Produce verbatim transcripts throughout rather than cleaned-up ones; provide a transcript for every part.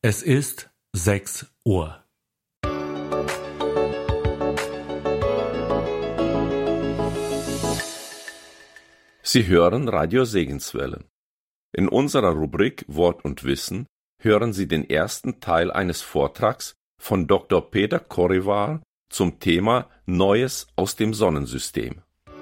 Es ist sechs Uhr. Sie hören Radio Segenswelle. In unserer Rubrik Wort und Wissen hören Sie den ersten Teil eines Vortrags von Doktor Peter Korevaar zum Thema Neues aus dem Sonnensystem.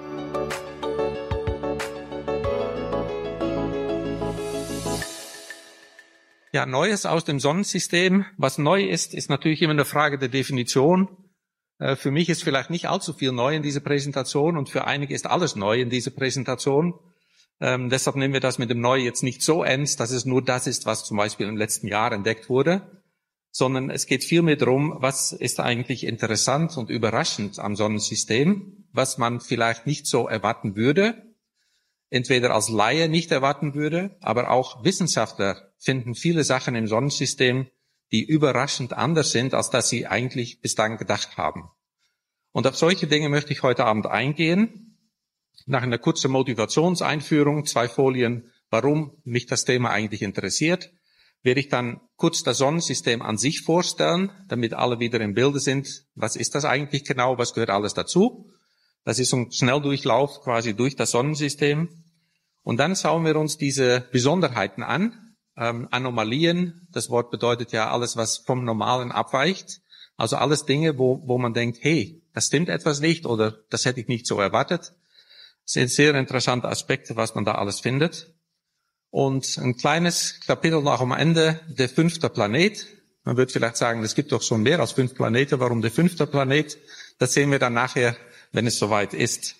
Ja, Neues aus dem Sonnensystem. Was neu ist, ist natürlich immer eine Frage der Definition. Äh, für mich ist vielleicht nicht allzu viel neu in dieser Präsentation und für einige ist alles neu in dieser Präsentation. Ähm, deshalb nehmen wir das mit dem Neu jetzt nicht so ernst, dass es nur das ist, was zum Beispiel im letzten Jahr entdeckt wurde, sondern es geht vielmehr darum, was ist eigentlich interessant und überraschend am Sonnensystem, was man vielleicht nicht so erwarten würde, entweder als Laie nicht erwarten würde, aber auch Wissenschaftler finden viele Sachen im Sonnensystem, die überraschend anders sind, als dass sie eigentlich bislang gedacht haben. Und auf solche Dinge möchte ich heute Abend eingehen. Nach einer kurzen Motivationseinführung, zwei Folien, warum mich das Thema eigentlich interessiert, werde ich dann kurz das Sonnensystem an sich vorstellen, damit alle wieder im Bilde sind. Was ist das eigentlich genau? Was gehört alles dazu? Das ist ein Schnelldurchlauf quasi durch das Sonnensystem. Und dann schauen wir uns diese Besonderheiten an, ähm, Anomalien. Das Wort bedeutet ja alles, was vom Normalen abweicht. Also alles Dinge, wo, wo man denkt, hey, das stimmt etwas nicht oder das hätte ich nicht so erwartet. Das sind sehr interessante Aspekte, was man da alles findet. Und ein kleines Kapitel noch am Ende, der fünfte Planet. Man wird vielleicht sagen, es gibt doch schon mehr als fünf Planeten. Warum der fünfte Planet? Das sehen wir dann nachher, wenn es soweit ist.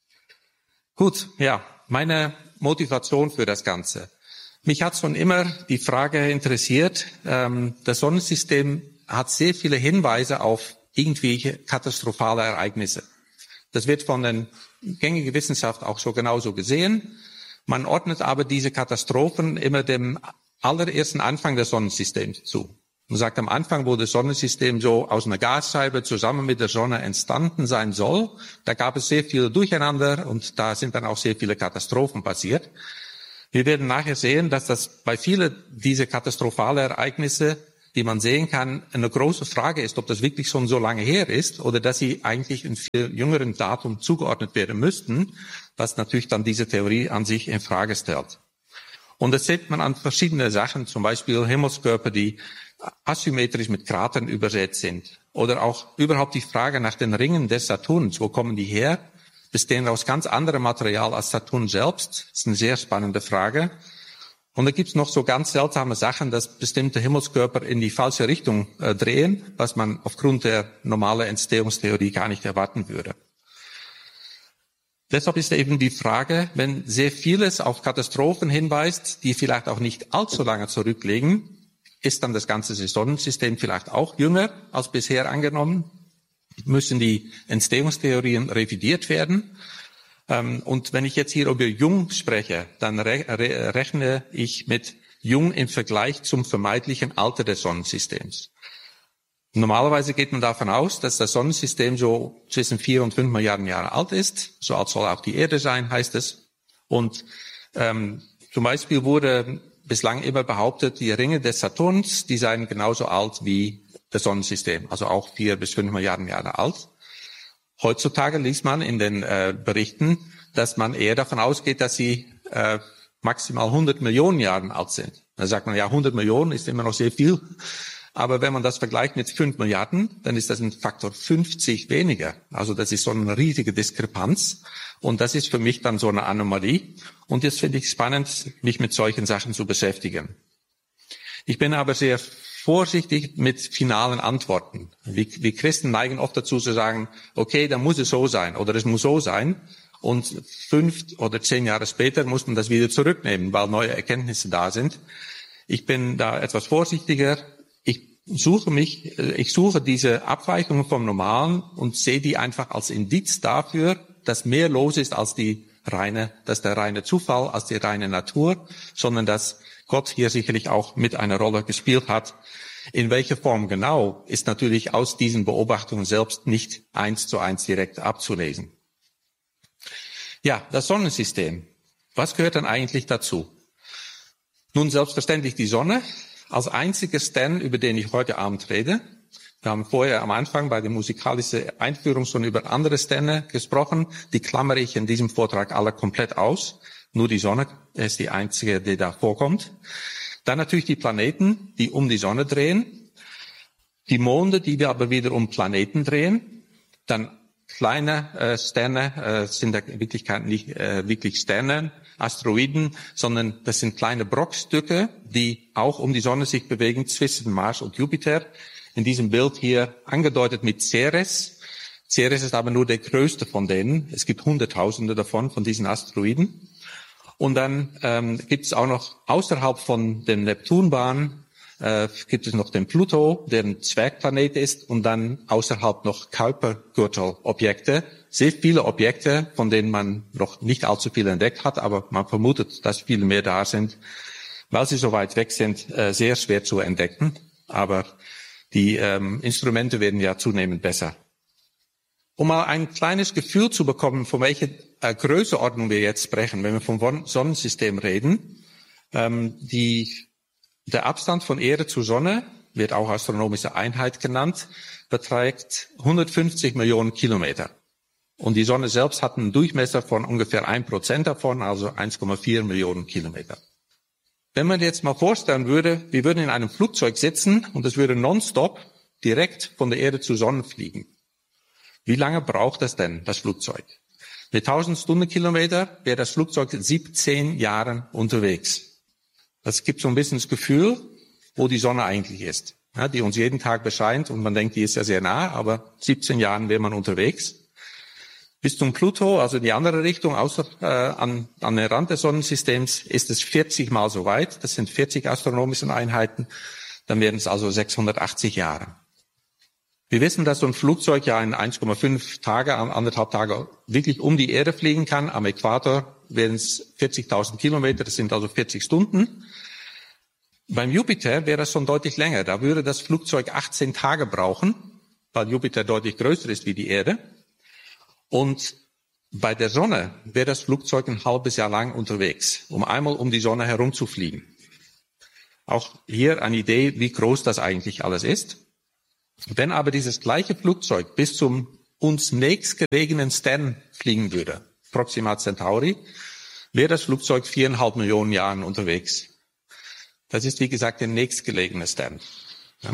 Gut, ja, meine Motivation für das Ganze. Mich hat schon immer die Frage interessiert, ähm, das Sonnensystem hat sehr viele Hinweise auf irgendwelche katastrophale Ereignisse. Das wird von der gängigen Wissenschaft auch so genauso gesehen. Man ordnet aber diese Katastrophen immer dem allerersten Anfang des Sonnensystems zu. Man sagt, am Anfang, wo das Sonnensystem so aus einer Gasscheibe zusammen mit der Sonne entstanden sein soll, da gab es sehr viel Durcheinander und da sind dann auch sehr viele Katastrophen passiert. Wir werden nachher sehen, dass das bei vielen dieser katastrophalen Ereignisse, die man sehen kann, eine große Frage ist, ob das wirklich schon so lange her ist oder dass sie eigentlich in viel jüngeren Datum zugeordnet werden müssten, was natürlich dann diese Theorie an sich in Frage stellt. Und das sieht man an verschiedenen Sachen, zum Beispiel Himmelskörper, die asymmetrisch mit Kratern übersät sind. Oder auch überhaupt die Frage nach den Ringen des Saturns. Wo kommen die her? Bestehen aus ganz anderem Material als Saturn selbst? Das ist eine sehr spannende Frage. Und da gibt's noch so ganz seltsame Sachen, dass bestimmte Himmelskörper in die falsche Richtung äh, drehen, was man aufgrund der normalen Entstehungstheorie gar nicht erwarten würde. Deshalb ist eben die Frage, wenn sehr vieles auf Katastrophen hinweist, die vielleicht auch nicht allzu lange zurückliegen, ist dann das ganze Sonnensystem vielleicht auch jünger als bisher angenommen? Müssen die Entstehungstheorien revidiert werden? Und wenn ich jetzt hier über jung spreche, dann rechne ich mit jung im Vergleich zum vermeintlichen Alter des Sonnensystems. Normalerweise geht man davon aus, dass das Sonnensystem so zwischen vier und fünf Milliarden Jahre alt ist. So alt soll auch die Erde sein, heißt es. Und ähm, zum Beispiel wurde bislang immer behauptet, die Ringe des Saturns, die seien genauso alt wie das Sonnensystem, also auch vier bis fünf Milliarden Jahre alt. Heutzutage liest man in den äh, Berichten, dass man eher davon ausgeht, dass sie äh, maximal hundert Millionen Jahre alt sind. Da sagt man, ja, hundert Millionen ist immer noch sehr viel. Aber wenn man das vergleicht mit fünf Milliarden, dann ist das ein Faktor fünfzig weniger. Also das ist so eine riesige Diskrepanz. Und das ist für mich dann so eine Anomalie. Und jetzt finde ich spannend, mich mit solchen Sachen zu beschäftigen. Ich bin aber sehr vorsichtig mit finalen Antworten. Wir, wir Christen neigen oft dazu zu sagen, okay, dann muss es so sein oder es muss so sein. Und fünf oder zehn Jahre später muss man das wieder zurücknehmen, weil neue Erkenntnisse da sind. Ich bin da etwas vorsichtiger. Ich suche mich, ich suche diese Abweichungen vom Normalen und sehe die einfach als Indiz dafür, dass mehr los ist als die reine, dass der reine Zufall, als die reine Natur, sondern dass Gott hier sicherlich auch mit einer Rolle gespielt hat. In welcher Form genau, ist natürlich aus diesen Beobachtungen selbst nicht eins zu eins direkt abzulesen. Ja, das Sonnensystem. Was gehört dann eigentlich dazu? Nun, selbstverständlich die Sonne. als einziger Stern, über den ich heute Abend rede. Wir haben vorher am Anfang bei der musikalischen Einführung schon über andere Sterne gesprochen. Die klammere ich in diesem Vortrag alle komplett aus. Nur die Sonne ist die einzige, die da vorkommt. Dann natürlich die Planeten, die um die Sonne drehen. Die Monde, die wir aber wieder um Planeten drehen. Dann kleine äh, Sterne äh, sind in Wirklichkeit nicht äh, wirklich Sterne, Asteroiden, sondern das sind kleine Brockstücke, die auch um die Sonne sich bewegen zwischen Mars und Jupiter. In diesem Bild hier angedeutet mit Ceres. Ceres ist aber nur der größte von denen. Es gibt Hunderttausende davon, von diesen Asteroiden. Und dann ähm, gibt es auch noch außerhalb von den Neptunbahnen äh, gibt es noch den Pluto, der ein Zwergplanet ist, und dann außerhalb noch Kuipergürtelobjekte. Sehr viele Objekte, von denen man noch nicht allzu viel entdeckt hat, aber man vermutet, dass viele mehr da sind, weil sie so weit weg sind, äh, sehr schwer zu entdecken. Aber die ähm, Instrumente werden ja zunehmend besser. Um mal ein kleines Gefühl zu bekommen, von welcher äh, Größenordnung wir jetzt sprechen, wenn wir vom Sonnensystem reden. Ähm, die, der Abstand von Erde zur Sonne, wird auch astronomische Einheit genannt, beträgt hundertfünfzig Millionen Kilometer. Und die Sonne selbst hat einen Durchmesser von ungefähr ein Prozent davon, also eins Komma vier Millionen Kilometer. Wenn man jetzt mal vorstellen würde, wir würden in einem Flugzeug sitzen und es würde nonstop direkt von der Erde zur Sonne fliegen. Wie lange braucht das denn, das Flugzeug? Mit tausend Stundenkilometer wäre das Flugzeug siebzehn Jahre unterwegs. Das gibt so ein bisschen das Gefühl, wo die Sonne eigentlich ist, ja, die uns jeden Tag bescheint und man denkt, die ist ja sehr nah, aber siebzehn Jahren wäre man unterwegs. Bis zum Pluto, also in die andere Richtung, außer äh, an, an den Rand des Sonnensystems, ist es vierzig Mal so weit. Das sind vierzig astronomische Einheiten. Dann wären es also sechshundertachtzig Jahre. Wir wissen, dass so ein Flugzeug ja in eins Komma fünf Tage, anderthalb Tage wirklich um die Erde fliegen kann. Am Äquator wären es vierzigtausend Kilometer, das sind also vierzig Stunden. Beim Jupiter wäre das schon deutlich länger. Da würde das Flugzeug achtzehn Tage brauchen, weil Jupiter deutlich größer ist wie die Erde. Und bei der Sonne wäre das Flugzeug ein halbes Jahr lang unterwegs, um einmal um die Sonne herumzufliegen. Auch hier eine Idee, wie groß das eigentlich alles ist. Wenn aber dieses gleiche Flugzeug bis zum uns nächstgelegenen Stern fliegen würde, Proxima Centauri, wäre das Flugzeug viereinhalb Millionen Jahre unterwegs. Das ist, wie gesagt, der nächstgelegene Stern. Ja.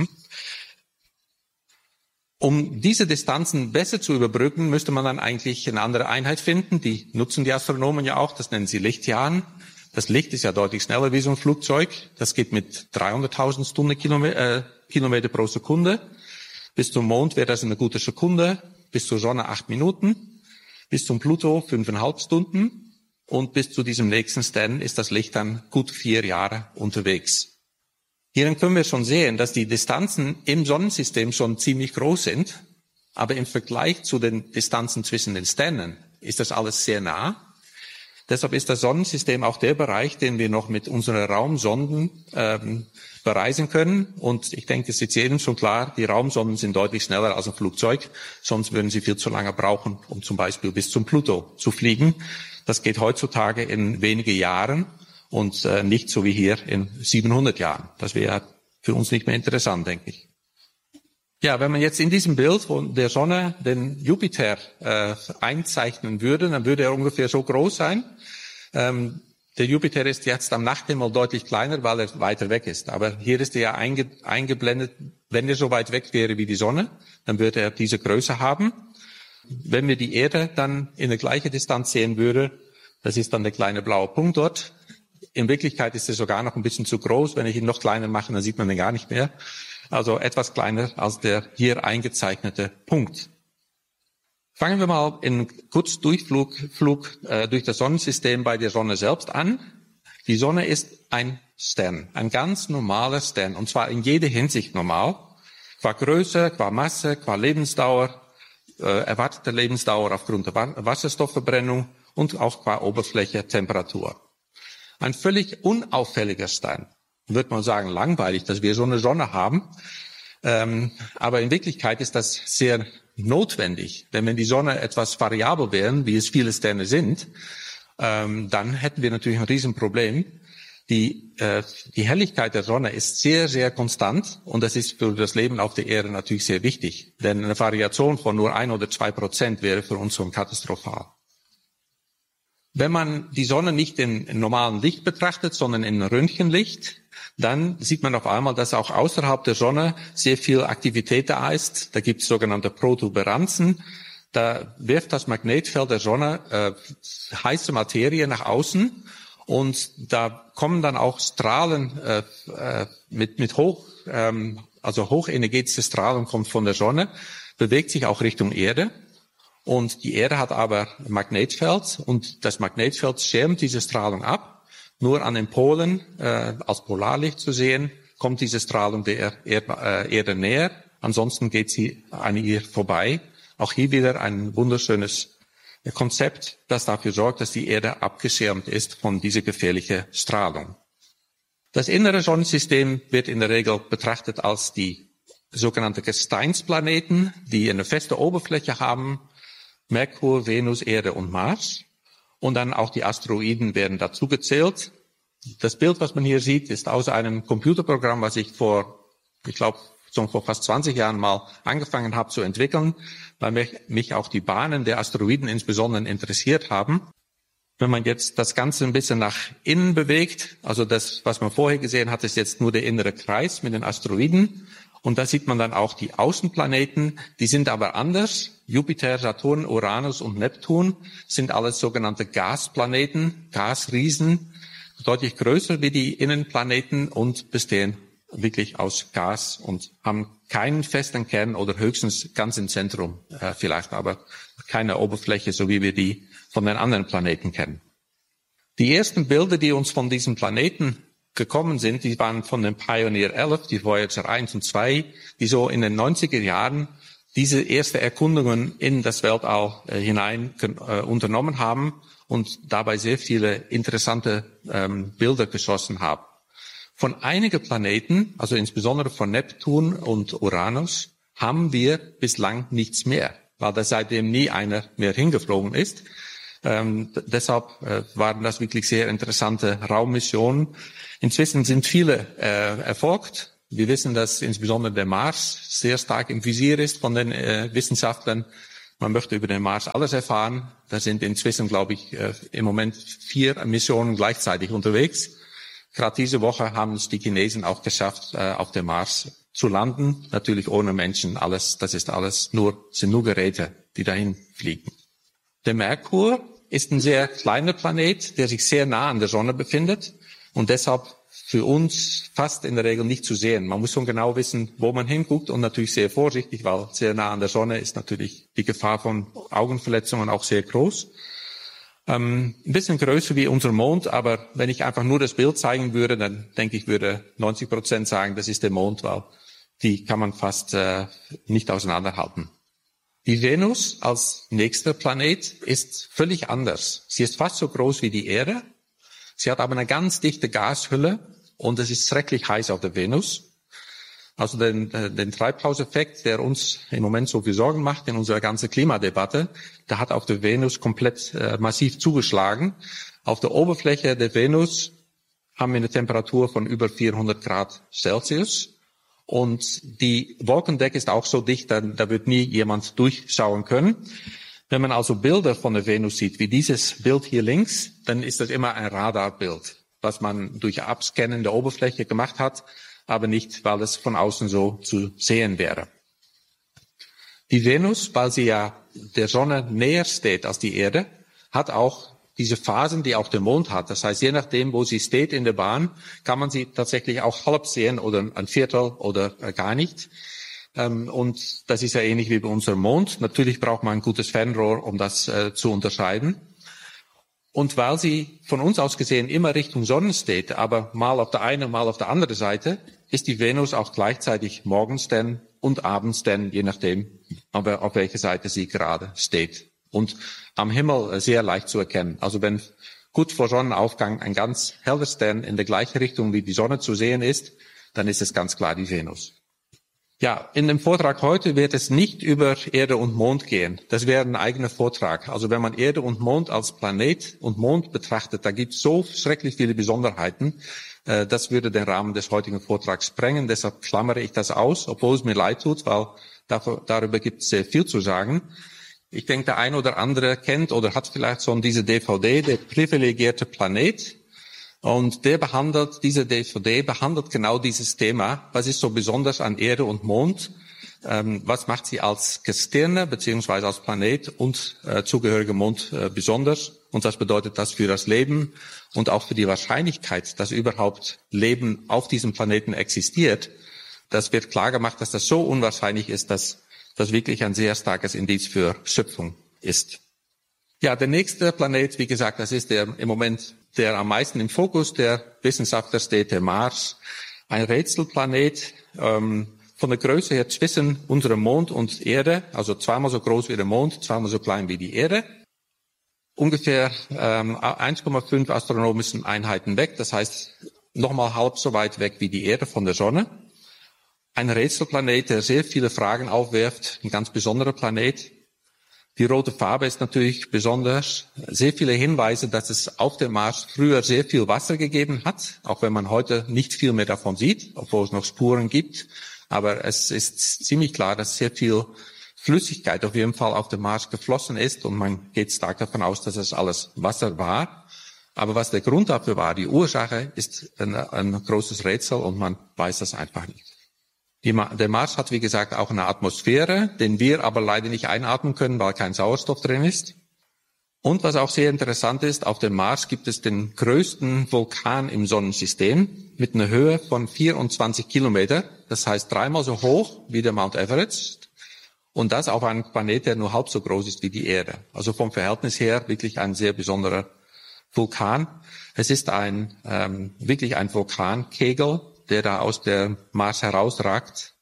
Um diese Distanzen besser zu überbrücken, müsste man dann eigentlich eine andere Einheit finden. Die nutzen die Astronomen ja auch, das nennen sie Lichtjahren. Das Licht ist ja deutlich schneller wie so ein Flugzeug. Das geht mit dreihunderttausend Stundenkilometer äh, Kilometer pro Sekunde. Bis zum Mond wäre das eine gute Sekunde, bis zur Sonne acht Minuten, bis zum Pluto fünfeinhalb Stunden und bis zu diesem nächsten Stern ist das Licht dann gut vier Jahre unterwegs. Hierin können wir schon sehen, dass die Distanzen im Sonnensystem schon ziemlich groß sind, aber im Vergleich zu den Distanzen zwischen den Sternen ist das alles sehr nah. Deshalb ist das Sonnensystem auch der Bereich, den wir noch mit unseren Raumsonden ähm, bereisen können. Und ich denke, es ist jedem schon klar, die Raumsonden sind deutlich schneller als ein Flugzeug. Sonst würden sie viel zu lange brauchen, um zum Beispiel bis zum Pluto zu fliegen. Das geht heutzutage in wenige Jahren und äh, nicht so wie hier in siebenhundert Jahren. Das wäre für uns nicht mehr interessant, denke ich. Ja, wenn man jetzt in diesem Bild von der Sonne den Jupiter äh, einzeichnen würde, dann würde er ungefähr so groß sein. Ähm, der Jupiter ist jetzt am Nachthimmel deutlich kleiner, weil er weiter weg ist. Aber hier ist er ja einge eingeblendet. Wenn er so weit weg wäre wie die Sonne, dann würde er diese Größe haben. Wenn wir die Erde dann in der gleichen Distanz sehen würden, das ist dann der kleine blaue Punkt dort. In Wirklichkeit ist er sogar noch ein bisschen zu groß. Wenn ich ihn noch kleiner mache, dann sieht man den gar nicht mehr. Also etwas kleiner als der hier eingezeichnete Punkt. Fangen wir mal in kurz Durchflug Flug, äh, durch das Sonnensystem bei der Sonne selbst an. Die Sonne ist ein Stern, ein ganz normaler Stern, und zwar in jeder Hinsicht normal. Qua Größe, qua Masse, qua Lebensdauer, äh, erwartete Lebensdauer aufgrund der Wasserstoffverbrennung und auch qua Oberfläche, Temperatur. Ein völlig unauffälliger Stern. Wird man sagen, langweilig, dass wir so eine Sonne haben. Ähm, aber in Wirklichkeit ist das sehr notwendig. Denn wenn die Sonne etwas variabel wären, wie es viele Sterne sind, ähm, dann hätten wir natürlich ein Riesenproblem. Die, äh, die Helligkeit der Sonne ist sehr, sehr konstant und das ist für das Leben auf der Erde natürlich sehr wichtig. Denn eine Variation von nur ein oder zwei Prozent wäre für uns schon katastrophal. Wenn man die Sonne nicht in, in normalen Licht betrachtet, sondern in Röntgenlicht, dann sieht man auf einmal, dass auch außerhalb der Sonne sehr viel Aktivität da ist. Da gibt es sogenannte Protuberanzen. Da wirft das Magnetfeld der Sonne äh, heiße Materie nach außen. Und da kommen dann auch Strahlen äh, äh, mit, mit hoch, ähm, also hochenergetische Strahlung kommt von der Sonne, bewegt sich auch Richtung Erde. Und die Erde hat aber ein Magnetfeld und das Magnetfeld schirmt diese Strahlung ab. Nur an den Polen äh, als Polarlicht zu sehen, kommt diese Strahlung der Erd, äh, Erde näher. Ansonsten geht sie an ihr vorbei. Auch hier wieder ein wunderschönes Konzept, das dafür sorgt, dass die Erde abgeschirmt ist von dieser gefährlichen Strahlung. Das innere Sonnensystem wird in der Regel betrachtet als die sogenannte Gesteinsplaneten, die eine feste Oberfläche haben, Merkur, Venus, Erde und Mars. Und dann auch die Asteroiden werden dazu gezählt. Das Bild, was man hier sieht, ist aus einem Computerprogramm, was ich vor, ich glaube, schon vor fast zwanzig Jahren mal angefangen habe zu entwickeln, weil mich, mich auch die Bahnen der Asteroiden insbesondere interessiert haben. Wenn man jetzt das Ganze ein bisschen nach innen bewegt, also das, was man vorher gesehen hat, ist jetzt nur der innere Kreis mit den Asteroiden. Und da sieht man dann auch die Außenplaneten, die sind aber anders. Jupiter, Saturn, Uranus und Neptun sind alles sogenannte Gasplaneten, Gasriesen, deutlich größer wie die Innenplaneten und bestehen wirklich aus Gas und haben keinen festen Kern oder höchstens ganz im Zentrum äh, vielleicht, aber keine Oberfläche, so wie wir die von den anderen Planeten kennen. Die ersten Bilder, die uns von diesen Planeten gekommen sind, die waren von dem Pioneer elf, die Voyager eins und zwei, die so in den neunziger Jahren diese erste Erkundungen in das Weltall äh, hinein äh, unternommen haben und dabei sehr viele interessante ähm, Bilder geschossen haben. Von einigen Planeten, also insbesondere von Neptun und Uranus, haben wir bislang nichts mehr, weil da seitdem nie einer mehr hingeflogen ist. Ähm, deshalb äh, waren das wirklich sehr interessante Raummissionen. Inzwischen sind viele äh, erfolgt. Wir wissen, dass insbesondere der Mars sehr stark im Visier ist von den äh, Wissenschaftlern. Man möchte über den Mars alles erfahren. Da sind inzwischen, glaube ich, äh, im Moment vier Missionen gleichzeitig unterwegs. Gerade diese Woche haben es die Chinesen auch geschafft, äh, auf dem Mars zu landen. Natürlich ohne Menschen. Alles, das ist alles nur, sind nur Geräte, die dahin fliegen. Der Merkur ist ein sehr kleiner Planet, der sich sehr nah an der Sonne befindet und deshalb für uns fast in der Regel nicht zu sehen. Man muss schon genau wissen, wo man hinguckt und natürlich sehr vorsichtig, weil sehr nah an der Sonne ist natürlich die Gefahr von Augenverletzungen auch sehr groß. Ähm, ein bisschen größer wie unser Mond, aber wenn ich einfach nur das Bild zeigen würde, dann denke ich, würde neunzig Prozent sagen, das ist der Mond, weil die kann man fast äh, nicht auseinanderhalten. Die Venus als nächster Planet ist völlig anders. Sie ist fast so groß wie die Erde. Sie hat aber eine ganz dichte Gashülle und es ist schrecklich heiß auf der Venus. Also den, den Treibhauseffekt, der uns im Moment so viel Sorgen macht in unserer ganzen Klimadebatte, der hat auf der Venus komplett äh, massiv zugeschlagen. Auf der Oberfläche der Venus haben wir eine Temperatur von über vierhundert Grad Celsius. Und die Wolkendecke ist auch so dicht, da, da wird nie jemand durchschauen können. Wenn man also Bilder von der Venus sieht, wie dieses Bild hier links, dann ist das immer ein Radarbild, was man durch Abscannen der Oberfläche gemacht hat, aber nicht, weil es von außen so zu sehen wäre. Die Venus, weil sie ja der Sonne näher steht als die Erde, hat auch diese Phasen, die auch der Mond hat. Das heißt, je nachdem, wo sie steht in der Bahn, kann man sie tatsächlich auch halb sehen oder ein Viertel oder gar nicht. Und das ist ja ähnlich wie bei unserem Mond. Natürlich braucht man ein gutes Fernrohr, um das zu unterscheiden. Und weil sie von uns aus gesehen immer Richtung Sonne steht, aber mal auf der einen, mal auf der anderen Seite, ist die Venus auch gleichzeitig morgens denn und abends denn, je nachdem, auf welcher Seite sie gerade steht. Und am Himmel sehr leicht zu erkennen. Also wenn gut vor Sonnenaufgang ein ganz heller Stern in der gleichen Richtung wie die Sonne zu sehen ist, dann ist es ganz klar die Venus. Ja, in dem Vortrag heute wird es nicht über Erde und Mond gehen. Das wäre ein eigener Vortrag. Also wenn man Erde und Mond als Planet und Mond betrachtet, da gibt es so schrecklich viele Besonderheiten. Äh, das würde den Rahmen des heutigen Vortrags sprengen. Deshalb klammere ich das aus, obwohl es mir leid tut, weil dafür, darüber gibt es sehr viel zu sagen. Ich denke, der ein oder andere kennt oder hat vielleicht schon diese D V D, der privilegierte Planet. Und der behandelt, diese D V D behandelt genau dieses Thema. Was ist so besonders an Erde und Mond? Ähm, was macht sie als Gestirne beziehungsweise als Planet und äh, zugehörige Mond äh, besonders? Und was bedeutet das für das Leben und auch für die Wahrscheinlichkeit, dass überhaupt Leben auf diesem Planeten existiert? Das wird klar gemacht, dass das so unwahrscheinlich ist, dass das wirklich ein sehr starkes Indiz für Schöpfung ist. Ja, der nächste Planet, wie gesagt, das ist der im Moment der am meisten im Fokus der Wissenschaftler steht, der Mars. Ein Rätselplanet, ähm, von der Größe her zwischen unserem Mond und Erde, also zweimal so groß wie der Mond, zweimal so klein wie die Erde. Ungefähr ähm, eins Komma fünf astronomischen Einheiten weg, das heißt nochmal halb so weit weg wie die Erde von der Sonne. Ein Rätselplanet, der sehr viele Fragen aufwirft, ein ganz besonderer Planet. Die rote Farbe ist natürlich besonders. Sehr viele Hinweise, dass es auf dem Mars früher sehr viel Wasser gegeben hat, auch wenn man heute nicht viel mehr davon sieht, obwohl es noch Spuren gibt. Aber es ist ziemlich klar, dass sehr viel Flüssigkeit auf jeden Fall auf dem Mars geflossen ist und man geht stark davon aus, dass es alles Wasser war. Aber was der Grund dafür war, die Ursache, ist ein, ein großes Rätsel und man weiß das einfach nicht. Die, der Mars hat, wie gesagt, auch eine Atmosphäre, den wir aber leider nicht einatmen können, weil kein Sauerstoff drin ist. Und was auch sehr interessant ist, auf dem Mars gibt es den größten Vulkan im Sonnensystem mit einer Höhe von vierundzwanzig Kilometer. Das heißt dreimal so hoch wie der Mount Everest. Und das auf einem Planet, der nur halb so groß ist wie die Erde. Also vom Verhältnis her wirklich ein sehr besonderer Vulkan. Es ist ein ähm, wirklich ein Vulkankegel, der da aus der Mars herausragt.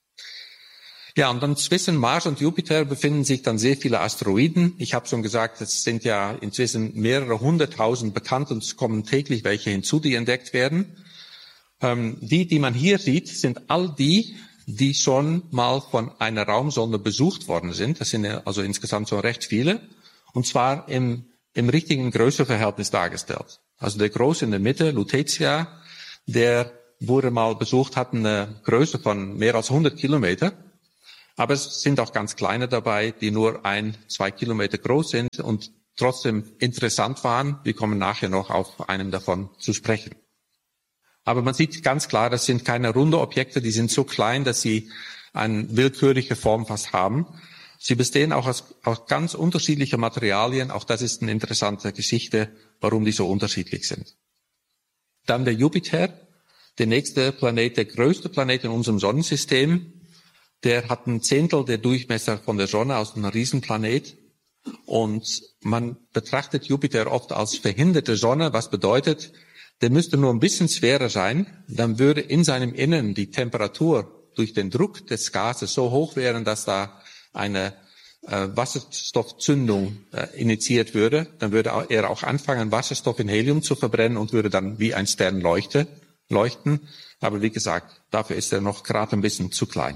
Ja, und dann zwischen Mars und Jupiter befinden sich dann sehr viele Asteroiden. Ich habe schon gesagt, es sind ja inzwischen mehrere hunderttausend bekannt und es kommen täglich welche hinzu, die entdeckt werden. Ähm, die, die man hier sieht, sind all die, die schon mal von einer Raumsonde besucht worden sind. Das sind also insgesamt so recht viele. Und zwar im, im richtigen Größeverhältnis dargestellt. Also der Große in der Mitte, Lutetia, der wurde mal besucht, hat eine Größe von mehr als hundert Kilometer. Aber es sind auch ganz kleine dabei, die nur ein, zwei Kilometer groß sind und trotzdem interessant waren. Wir kommen nachher noch auf einem davon zu sprechen. Aber man sieht ganz klar, das sind keine runde Objekte, die sind so klein, dass sie eine willkürliche Form fast haben. Sie bestehen auch aus, aus ganz unterschiedlichen Materialien. Auch das ist eine interessante Geschichte, warum die so unterschiedlich sind. Dann der Jupiter. Der nächste Planet, der größte Planet in unserem Sonnensystem, der hat ein Zehntel der Durchmesser von der Sonne, aus einem Riesenplanet. Und man betrachtet Jupiter oft als verhinderte Sonne, was bedeutet, der müsste nur ein bisschen schwerer sein, dann würde in seinem Innern die Temperatur durch den Druck des Gases so hoch werden, dass da eine äh, Wasserstoffzündung äh, initiiert würde. Dann würde er auch anfangen, Wasserstoff in Helium zu verbrennen und würde dann wie ein Stern leuchten. leuchten. Aber wie gesagt, dafür ist er noch gerade ein bisschen zu klein.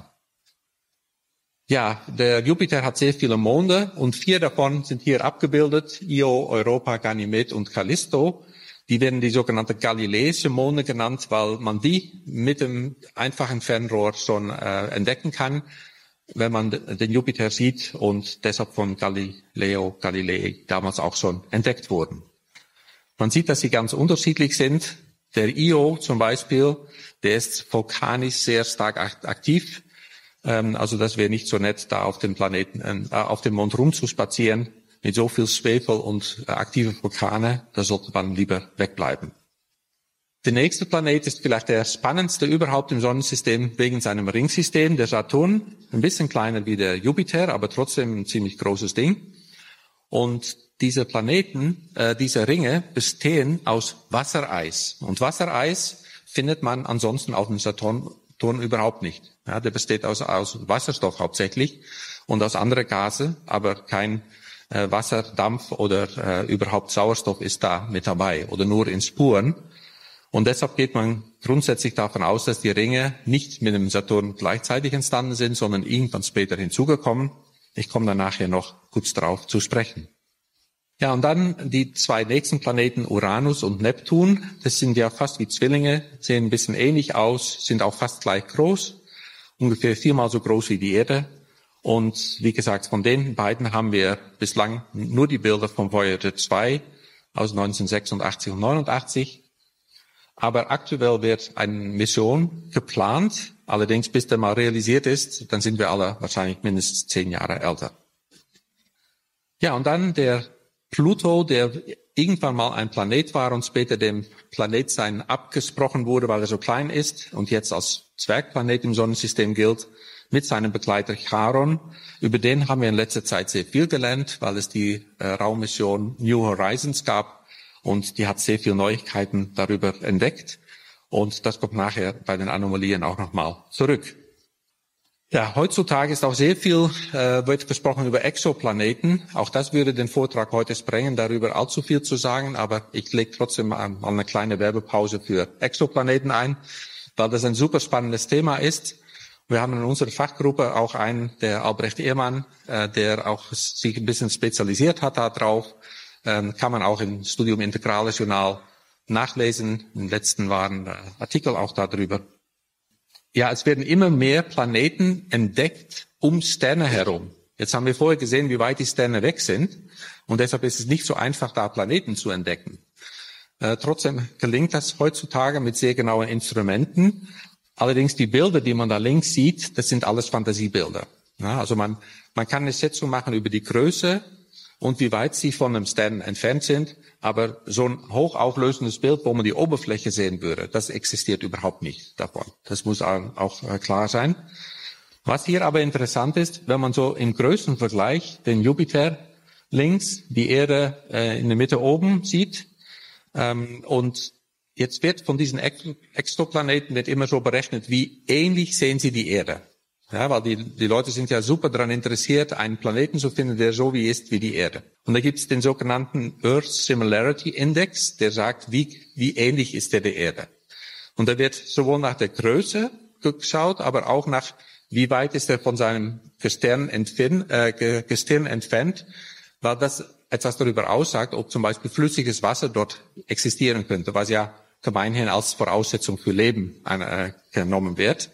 Ja, der Jupiter hat sehr viele Monde und vier davon sind hier abgebildet. Io, Europa, Ganymed und Callisto. Die werden die sogenannte galileische Monde genannt, weil man die mit dem einfachen Fernrohr schon äh, entdecken kann, wenn man den Jupiter sieht und deshalb von Galileo Galilei damals auch schon entdeckt wurden. Man sieht, dass sie ganz unterschiedlich sind. Der Io zum Beispiel, der ist vulkanisch sehr stark aktiv. Also das wäre nicht so nett, da auf dem Planeten, äh, auf dem Mond rumzuspazieren mit so viel Schwefel und äh, aktive Vulkane. Da sollte man lieber wegbleiben. Der nächste Planet ist vielleicht der spannendste überhaupt im Sonnensystem wegen seinem Ringsystem, der Saturn. Ein bisschen kleiner wie der Jupiter, aber trotzdem ein ziemlich großes Ding. Und diese Planeten, äh, diese Ringe bestehen aus Wassereis. Und Wassereis findet man ansonsten auf dem Saturn, Saturn überhaupt nicht. Ja, der besteht aus, aus Wasserstoff hauptsächlich und aus anderen Gase, aber kein äh, Wasser, Dampf oder äh, überhaupt Sauerstoff ist da mit dabei oder nur in Spuren. Und deshalb geht man grundsätzlich davon aus, dass die Ringe nicht mit dem Saturn gleichzeitig entstanden sind, sondern irgendwann später hinzugekommen. Ich komme dann nachher noch kurz drauf zu sprechen. Ja, und dann die zwei nächsten Planeten, Uranus und Neptun. Das sind ja fast wie Zwillinge, sehen ein bisschen ähnlich aus, sind auch fast gleich groß, ungefähr viermal so groß wie die Erde. Und wie gesagt, von den beiden haben wir bislang nur die Bilder von Voyager zwei aus neunzehnhundertsechsundachtzig und neunundachtzig. Aber aktuell wird eine Mission geplant. Allerdings, bis der mal realisiert ist, dann sind wir alle wahrscheinlich mindestens zehn Jahre älter. Ja, und dann der Pluto, der irgendwann mal ein Planet war und später dem Planetsein abgesprochen wurde, weil er so klein ist und jetzt als Zwergplanet im Sonnensystem gilt, mit seinem Begleiter Charon. Über den haben wir in letzter Zeit sehr viel gelernt, weil es die äh, Raummission New Horizons gab und die hat sehr viele Neuigkeiten darüber entdeckt. Und das kommt nachher bei den Anomalien auch nochmal zurück. Ja, heutzutage ist auch sehr viel, äh, wird gesprochen über Exoplaneten. Auch das würde den Vortrag heute sprengen, darüber allzu viel zu sagen, aber ich lege trotzdem mal eine kleine Werbepause für Exoplaneten ein, weil das ein super spannendes Thema ist. Wir haben in unserer Fachgruppe auch einen, der Albrecht Ehrmann, äh, der auch sich ein bisschen spezialisiert hat darauf. Ähm, kann man auch im Studium Integrales Journal nachlesen. Im letzten waren äh, Artikel auch darüber. Ja, es werden immer mehr Planeten entdeckt um Sterne herum. Jetzt haben wir vorher gesehen, wie weit die Sterne weg sind. Und deshalb ist es nicht so einfach, da Planeten zu entdecken. Äh, trotzdem gelingt das heutzutage mit sehr genauen Instrumenten. Allerdings die Bilder, die man da links sieht, das sind alles Fantasiebilder. Ja, also man, man kann eine Schätzung machen über die Größe und wie weit sie von einem Stern entfernt sind. Aber so ein hochauflösendes Bild, wo man die Oberfläche sehen würde, das existiert überhaupt nicht davon. Das muss auch klar sein. Was hier aber interessant ist, wenn man so im Größenvergleich den Jupiter links, die Erde äh, in der Mitte oben sieht, ähm, und jetzt wird von diesen Exoplaneten wird immer so berechnet, wie ähnlich sehen sie die Erde. Ja, weil die, die Leute sind ja super daran interessiert, einen Planeten zu finden, der so wie ist wie die Erde. Und da gibt es den sogenannten Earth Similarity Index, der sagt, wie, wie ähnlich ist der der Erde. Und da wird sowohl nach der Größe geschaut, aber auch nach, wie weit ist er von seinem Gestirn entfernt, äh, Gestirn entfernt, weil das etwas darüber aussagt, ob zum Beispiel flüssiges Wasser dort existieren könnte, was ja gemeinhin als Voraussetzung für Leben äh, genommen wird.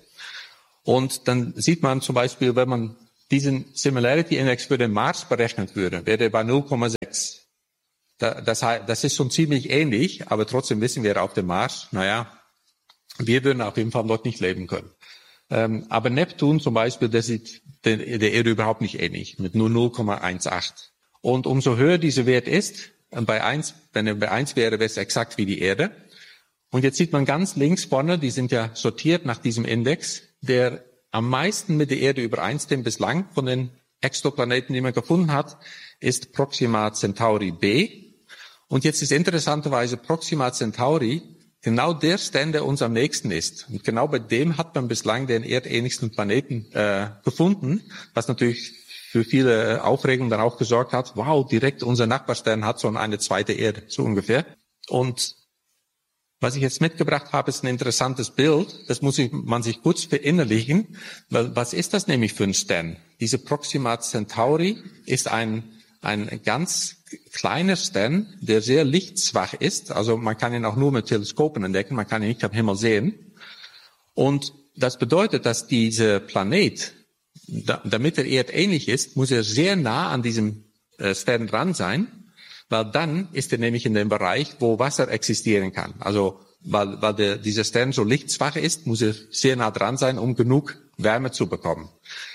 Und dann sieht man zum Beispiel, wenn man diesen Similarity Index für den Mars berechnet würde, wäre er bei null Komma sechs. Das heißt, das ist schon ziemlich ähnlich, aber trotzdem wissen wir auf dem Mars, naja, wir würden auf jeden Fall dort nicht leben können. Ähm, aber Neptun zum Beispiel, der sieht der, der Erde überhaupt nicht ähnlich, mit nur null Komma achtzehn. Und umso höher dieser Wert ist, bei eins, wenn er bei eins wäre, wäre es exakt wie die Erde. Und jetzt sieht man ganz links vorne, die sind ja sortiert nach diesem Index, der am meisten mit der Erde übereinstimmt bislang von den Exoplaneten, die man gefunden hat, ist Proxima Centauri b. Und jetzt ist interessanterweise Proxima Centauri genau der Stern, der uns am nächsten ist. Und genau bei dem hat man bislang den erdähnlichsten Planeten äh, gefunden, was natürlich für viele Aufregung dann auch gesorgt hat. Wow, direkt unser Nachbarstern hat so eine zweite Erde, so ungefähr. Und was ich jetzt mitgebracht habe, ist ein interessantes Bild. Das muss man sich kurz verinnerlichen. Was ist das nämlich für ein Stern? Diese Proxima Centauri ist ein, ein ganz kleiner Stern, der sehr lichtschwach ist. Also man kann ihn auch nur mit Teleskopen entdecken. Man kann ihn nicht am Himmel sehen. Und das bedeutet, dass dieser Planet, damit er erdähnlich ist, muss er sehr nah an diesem Stern dran sein. Weil dann ist er nämlich in dem Bereich, wo Wasser existieren kann. Also weil, weil der, dieser Stern so lichtschwach ist, muss er sehr nah dran sein, um genug Wärme zu bekommen.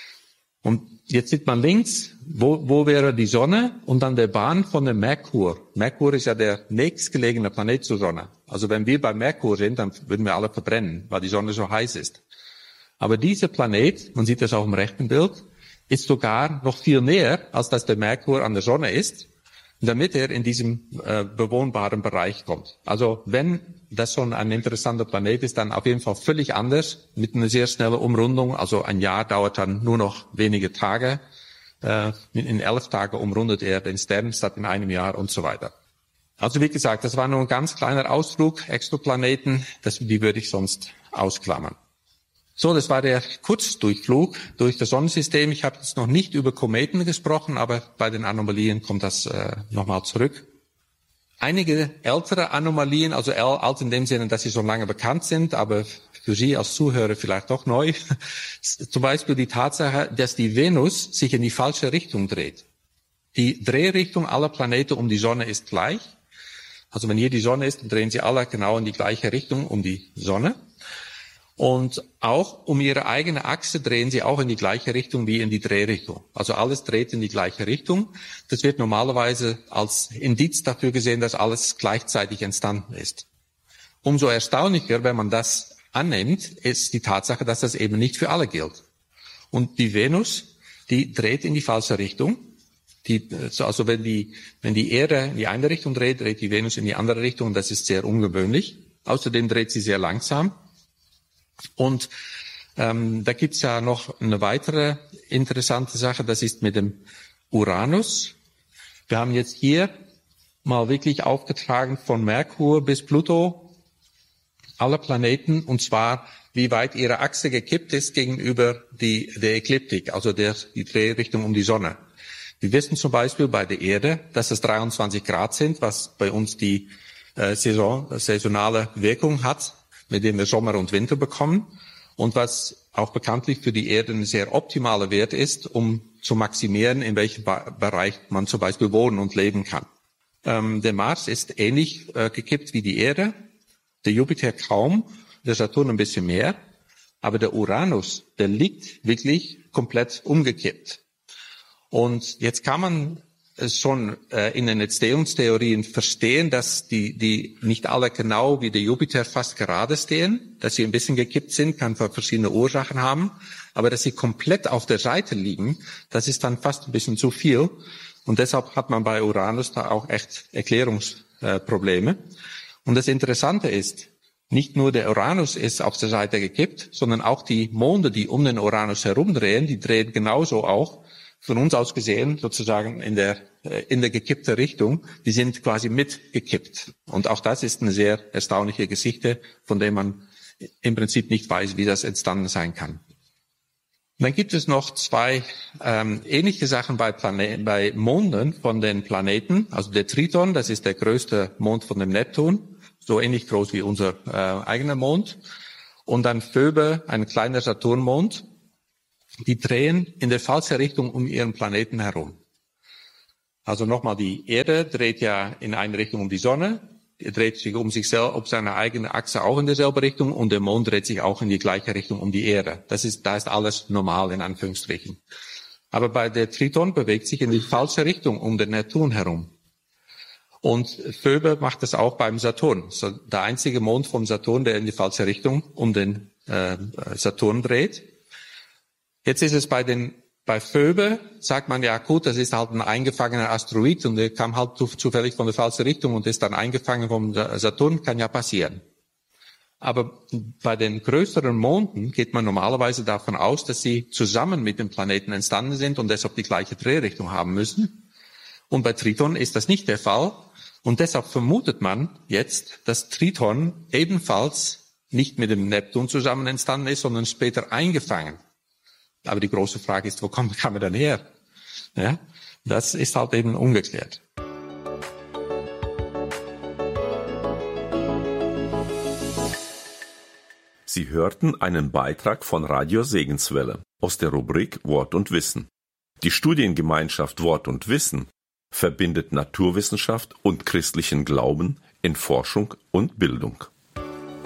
Und jetzt sieht man links, wo, wo wäre die Sonne und dann der Bahn von dem Merkur. Merkur ist ja der nächstgelegene Planet zur Sonne. Also wenn wir bei Merkur sind, dann würden wir alle verbrennen, weil die Sonne so heiß ist. Aber dieser Planet, man sieht das auch im rechten Bild, ist sogar noch viel näher, als dass der Merkur an der Sonne ist, damit er in diesem äh, bewohnbaren Bereich kommt. Also wenn das schon ein interessanter Planet ist, dann auf jeden Fall völlig anders, mit einer sehr schnellen Umrundung. Also ein Jahr dauert dann nur noch wenige Tage. Äh, in elf Tagen umrundet er den Stern statt in einem Jahr und so weiter. Also wie gesagt, das war nur ein ganz kleiner Ausflug, Exoplaneten, das, die würde ich sonst ausklammern. So, das war der Kurzdurchflug durch das Sonnensystem. Ich habe jetzt noch nicht über Kometen gesprochen, aber bei den Anomalien kommt das äh, nochmal zurück. Einige ältere Anomalien, also alt in dem Sinne, dass sie schon lange bekannt sind, aber für Sie als Zuhörer vielleicht doch neu. Zum Beispiel die Tatsache, dass die Venus sich in die falsche Richtung dreht. Die Drehrichtung aller Planeten um die Sonne ist gleich. Also wenn hier die Sonne ist, dann drehen sie alle genau in die gleiche Richtung um die Sonne. Und auch um ihre eigene Achse drehen sie auch in die gleiche Richtung wie in die Drehrichtung. Also alles dreht in die gleiche Richtung. Das wird normalerweise als Indiz dafür gesehen, dass alles gleichzeitig entstanden ist. Umso erstaunlicher, wenn man das annimmt, ist die Tatsache, dass das eben nicht für alle gilt. Und die Venus, die dreht in die falsche Richtung. Die, also wenn die, wenn die Erde in die eine Richtung dreht, dreht die Venus in die andere Richtung. Das ist sehr ungewöhnlich. Außerdem dreht sie sehr langsam. Und ähm, da gibt's ja noch eine weitere interessante Sache, das ist mit dem Uranus. Wir haben jetzt hier mal wirklich aufgetragen von Merkur bis Pluto alle Planeten, und zwar wie weit ihre Achse gekippt ist gegenüber die, der Ekliptik, also der, die Drehrichtung um die Sonne. Wir wissen zum Beispiel bei der Erde, dass es dreiundzwanzig Grad sind, was bei uns die äh, Saison, saisonale Wirkung hat, mit dem wir Sommer und Winter bekommen und was auch bekanntlich für die Erde ein sehr optimaler Wert ist, um zu maximieren, in welchem ba- Bereich man zum Beispiel wohnen und leben kann. Ähm, der Mars ist ähnlich äh, gekippt wie die Erde, der Jupiter kaum, der Saturn ein bisschen mehr, aber der Uranus, der liegt wirklich komplett umgekippt. Und jetzt kann man es schon äh, in den Entstehungstheorien verstehen, dass die, die nicht alle genau wie der Jupiter fast gerade stehen, dass sie ein bisschen gekippt sind, kann verschiedene Ursachen haben, aber dass sie komplett auf der Seite liegen, das ist dann fast ein bisschen zu viel. Und deshalb hat man bei Uranus da auch echt Erklärungsprobleme. Und das Interessante ist, nicht nur der Uranus ist auf der Seite gekippt, sondern auch die Monde, die um den Uranus herumdrehen, die drehen genauso auch, von uns aus gesehen, sozusagen in der, in der gekippte Richtung, die sind quasi mitgekippt. Und auch das ist eine sehr erstaunliche Geschichte, von der man im Prinzip nicht weiß, wie das entstanden sein kann. Und dann gibt es noch zwei ähm, ähnliche Sachen bei, Plane- bei Monden von den Planeten. Also der Triton, das ist der größte Mond von dem Neptun, so ähnlich groß wie unser äh, eigener Mond. Und dann Phoebe, ein kleiner Saturnmond. Die drehen in der falschen Richtung um ihren Planeten herum. Also nochmal, die Erde dreht ja in eine Richtung um die Sonne, er dreht sich um sich selbst, um seine eigene Achse auch in derselben Richtung, und der Mond dreht sich auch in die gleiche Richtung um die Erde. Das ist, da ist alles normal in Anführungsstrichen. Aber bei der Triton bewegt sich in die falsche Richtung um den Neptun herum. Und Phoebe macht das auch beim Saturn. So, der einzige Mond vom Saturn, der in die falsche Richtung um den äh, Saturn dreht. Jetzt ist es bei den, bei Phoebe, sagt man ja, gut, das ist halt ein eingefangener Asteroid und der kam halt zufällig von der falschen Richtung und ist dann eingefangen vom Saturn, kann ja passieren. Aber bei den größeren Monden geht man normalerweise davon aus, dass sie zusammen mit dem Planeten entstanden sind und deshalb die gleiche Drehrichtung haben müssen. Und bei Triton ist das nicht der Fall. Und deshalb vermutet man jetzt, dass Triton ebenfalls nicht mit dem Neptun zusammen entstanden ist, sondern später eingefangen. Aber die große Frage ist, wo kommt, kam er dann her? Ja, das ist halt eben ungeklärt. Sie hörten einen Beitrag von Radio Segenswelle aus der Rubrik Wort und Wissen. Die Studiengemeinschaft Wort und Wissen verbindet Naturwissenschaft und christlichen Glauben in Forschung und Bildung.